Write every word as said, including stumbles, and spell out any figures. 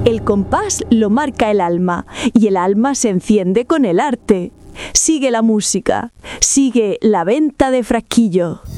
El compás lo marca el alma y el alma se enciende con el arte. Sigue la música, sigue la venta de frasquillo.